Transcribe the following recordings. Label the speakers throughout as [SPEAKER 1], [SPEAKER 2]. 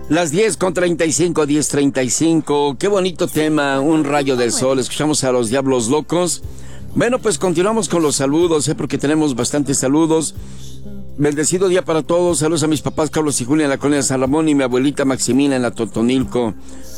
[SPEAKER 1] Las 10:35, 10:35. Qué bonito tema, un rayo del sol. Escuchamos a los Diablos Locos. Bueno, pues continuamos con los saludos, porque tenemos bastantes saludos. Bendecido día para todos. Saludos a mis papás Carlos y Julia en la colonia San Ramón y mi abuelita Maximina en la Totonilco.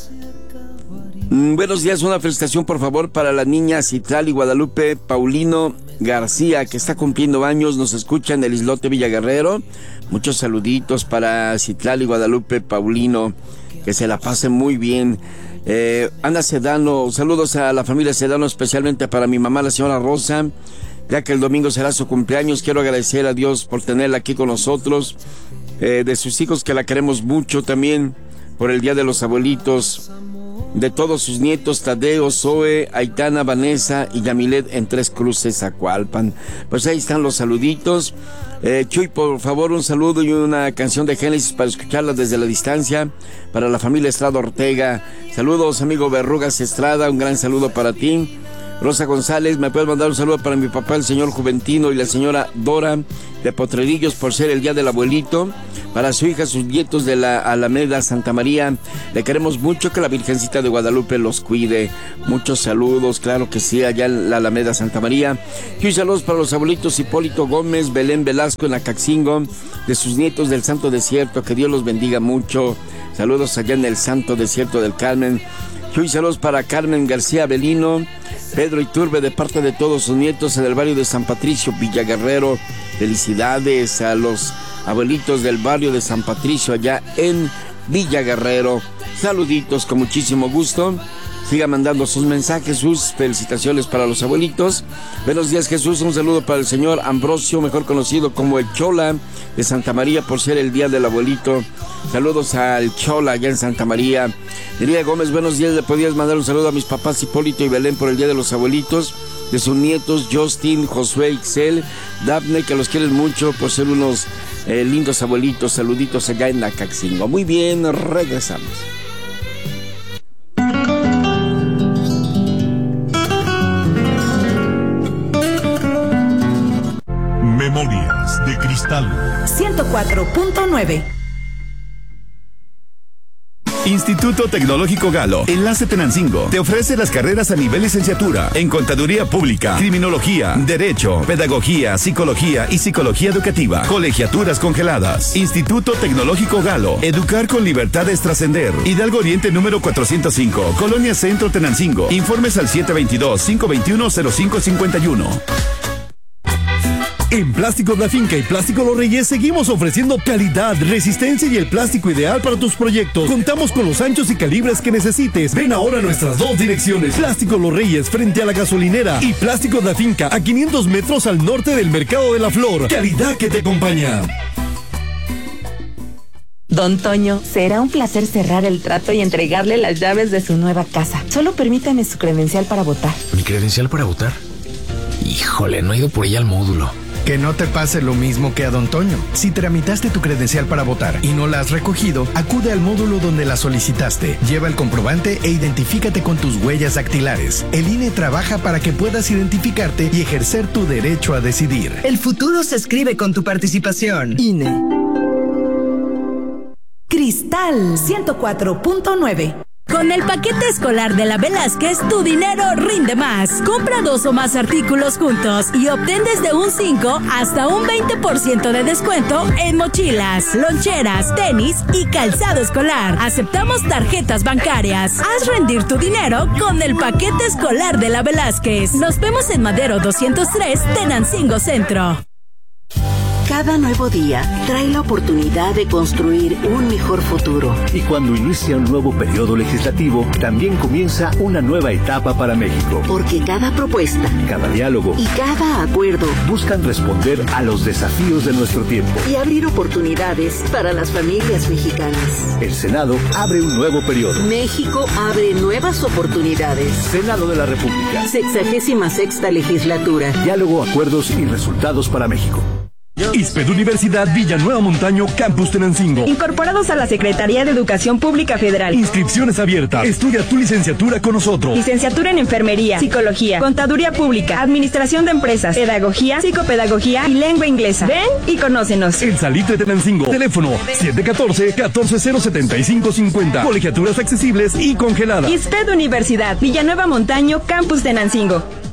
[SPEAKER 1] Buenos días, una felicitación por favor para la niña Citlali Guadalupe Paulino García, que está cumpliendo años, nos escucha en el islote Villaguerrero. Muchos saluditos para Citlali Guadalupe Paulino, que se la pasen muy bien. Ana Sedano, saludos a la familia Sedano, especialmente para mi mamá, la señora Rosa, ya que el domingo será su cumpleaños. Quiero agradecer a Dios por tenerla aquí con nosotros, de sus hijos que la queremos mucho también, por el Día de los Abuelitos, de todos sus nietos, Tadeo, Zoe, Aitana, Vanessa y Yamilet en Tres Cruces, Zacualpan. Pues ahí están los saluditos. Chuy, por favor, un saludo y una canción de Génesis para escucharla desde la distancia, para la familia Estrada Ortega. Saludos, amigo Verrugas Estrada, un gran saludo para ti. Rosa González, me puedes mandar un saludo para mi papá, el señor Juventino, y la señora Dora de Potrerillos, por ser el día del abuelito. Para su hija, sus nietos de la Alameda Santa María, le queremos mucho, que la Virgencita de Guadalupe los cuide. Muchos saludos, claro que sí, allá en la Alameda Santa María. Y saludos para los abuelitos Hipólito Gómez, Belén Velasco en Acaxingo, de sus nietos del Santo Desierto, que Dios los bendiga mucho. Saludos allá en el Santo Desierto del Carmen. Y saludos para Carmen García Avelino, Pedro Iturbe, de parte de todos sus nietos en el barrio de San Patricio, Villaguerrero. Felicidades a los abuelitos del barrio de San Patricio, allá en Villaguerrero. Saluditos con muchísimo gusto. Siga mandando sus mensajes, sus felicitaciones para los abuelitos. Buenos días, Jesús. Un saludo para el señor Ambrosio, mejor conocido como el Chola de Santa María, por ser el día del abuelito. Saludos al Chola allá en Santa María. Lidia Gómez, buenos días. Le podías mandar un saludo a mis papás Hipólito y Belén por el día de los abuelitos, de sus nietos Justin, Josué, Ixel, Daphne, que los quieren mucho por ser unos lindos abuelitos. Saluditos allá en Acaxingo. Muy bien, regresamos.
[SPEAKER 2] Memorias de Cristal
[SPEAKER 3] 104.9.
[SPEAKER 2] Instituto Tecnológico Galo, Enlace Tenancingo, te ofrece las carreras a nivel licenciatura en Contaduría Pública, Criminología, Derecho, Pedagogía, Psicología y Psicología Educativa. Colegiaturas congeladas. Instituto Tecnológico Galo, educar con libertad es trascender. Hidalgo Oriente número 405, Colonia Centro Tenancingo. Informes al 722-521-0551.
[SPEAKER 4] En Plásticos La Finca y Plásticos Los Reyes seguimos ofreciendo calidad, resistencia y el plástico ideal para tus proyectos. Contamos con los anchos y calibres que necesites. Ven ahora a nuestras dos direcciones: Plásticos Los Reyes frente a la gasolinera y Plásticos La Finca a 500 metros al norte del Mercado de la Flor. Calidad que te acompaña.
[SPEAKER 3] Don Toño, será un placer cerrar el trato y entregarle las llaves de su nueva casa. Solo permítame su credencial para votar.
[SPEAKER 5] ¿Mi credencial para votar? Híjole, no he ido por ella al módulo.
[SPEAKER 6] Que no te pase lo mismo que a Don Toño. Si tramitaste tu credencial para votar y no la has recogido, acude al módulo donde la solicitaste. Lleva el comprobante e identifícate con tus huellas dactilares. El INE trabaja para que puedas identificarte y ejercer tu derecho a decidir.
[SPEAKER 7] El futuro se escribe con tu participación.
[SPEAKER 3] INE. Cristal 104.9. Con el paquete escolar de la Velázquez, tu dinero rinde más. Compra 2 o más artículos juntos y obtén desde un 5 hasta un 20% de descuento en mochilas, loncheras, tenis y calzado escolar. Aceptamos tarjetas bancarias. Haz rendir tu dinero con el paquete escolar de la Velázquez. Nos vemos en Madero 203, Tenancingo Centro.
[SPEAKER 8] Cada nuevo día trae la oportunidad de construir un mejor futuro.
[SPEAKER 9] Y cuando inicia un nuevo periodo legislativo, también comienza una nueva etapa para México.
[SPEAKER 8] Porque cada propuesta,
[SPEAKER 9] cada diálogo
[SPEAKER 8] y cada acuerdo
[SPEAKER 9] buscan responder a los desafíos de nuestro tiempo
[SPEAKER 8] y abrir oportunidades para las familias mexicanas.
[SPEAKER 9] El Senado abre un nuevo periodo.
[SPEAKER 8] México abre nuevas oportunidades.
[SPEAKER 9] Senado de la República.
[SPEAKER 8] 66ª legislatura.
[SPEAKER 9] Diálogo, acuerdos y resultados para México.
[SPEAKER 4] ISPED Universidad Villanueva Montaño, Campus Tenancingo.
[SPEAKER 10] Incorporados a la Secretaría de Educación Pública Federal.
[SPEAKER 4] Inscripciones abiertas. Estudia tu licenciatura con nosotros.
[SPEAKER 10] Licenciatura en Enfermería, Psicología, Contaduría Pública, Administración de Empresas, Pedagogía, Psicopedagogía y Lengua Inglesa. Ven y conócenos.
[SPEAKER 4] El Salitre Tenancingo. Teléfono 714-1400-7550. Colegiaturas accesibles y congeladas.
[SPEAKER 10] ISPED Universidad Villanueva Montaño, Campus Tenancingo.